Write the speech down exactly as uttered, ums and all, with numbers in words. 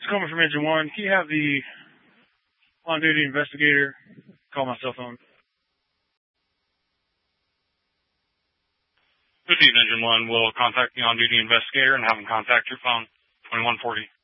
It's coming from Engine One. Can you have the on-duty investigator call my cell phone? Good evening, Engine One. We'll contact the on-duty investigator and have him contact your phone. twenty-one forty.